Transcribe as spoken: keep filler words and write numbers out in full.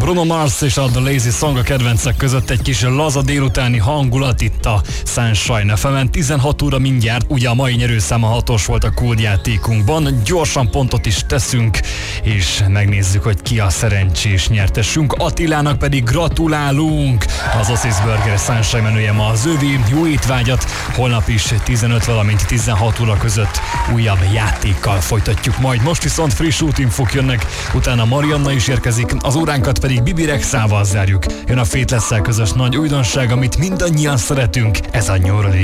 Bruno Mars és a The Lazy Song a kedvencek között, egy kis laza délutáni hangulat itt a Sunshine ef emen. tizenhat óra mindjárt, ugye a mai nyerőszáma hatos volt a kódjátékunkban. Gyorsan pontot is teszünk, és megnézzük, hogy ki a szerencsés nyertesünk. Attilának pedig gratulálunk! Az Oasis Burger Sunshine menüje ma az övé. Jó étvágyat! Holnap is tizenöt, valamint tizenhat óra között újabb játékkal folytatjuk majd. Most viszont friss útinfók jönnek, utána Marianna is érkezik, az óránkat pedig Bibi Rexával zárjuk. Jön a Fateless-szel közös nagy újdonság, amit mindannyian szeretünk, ez a New Orleans